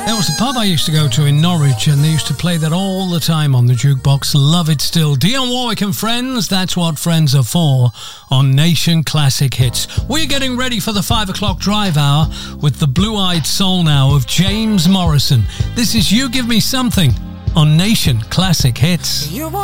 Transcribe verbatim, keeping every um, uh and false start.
There was a pub I used to go to in Norwich, and they used to play that all the time on the jukebox. Love it still. Dionne Warwick and Friends, that's what friends are for, on Nation Classic Hits. We're getting ready for the five o'clock drive hour with the blue-eyed soul now of James Morrison. This is You Give Me Something on Nation Classic Hits. You